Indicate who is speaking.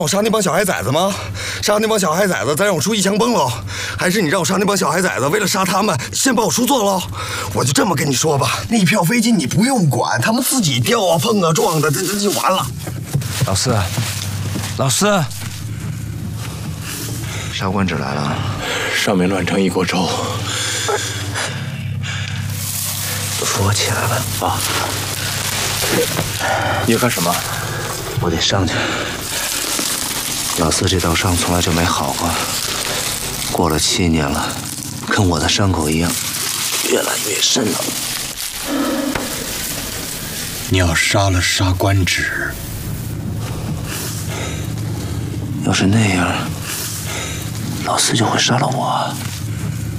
Speaker 1: 我杀那帮小孩崽子吗？杀那帮小孩崽子，再让我出一枪崩喽？还是你让我杀那帮小孩崽子，为了杀他们，先把我书做喽？我就这么跟你说吧，那票飞机你不用管，他们自己掉啊、碰啊、撞的，这就完了。
Speaker 2: 老四，老四，杀官职来了，
Speaker 3: 上面乱成一锅粥。
Speaker 2: 扶我起来吧。
Speaker 3: 啊！你要干什么？
Speaker 2: 我得上去。老四这道伤从来就没好过，过了7年了，跟我的伤口一样，越来越深了。
Speaker 3: 你要杀了杀官职。
Speaker 2: 要是那样，老四就会杀了我。